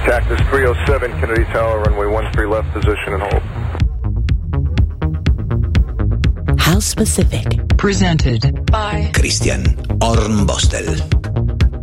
Cactus 307, Kennedy Tower, runway 13 left, position and hold. House Pacific. Presented by Christian Hornbostel.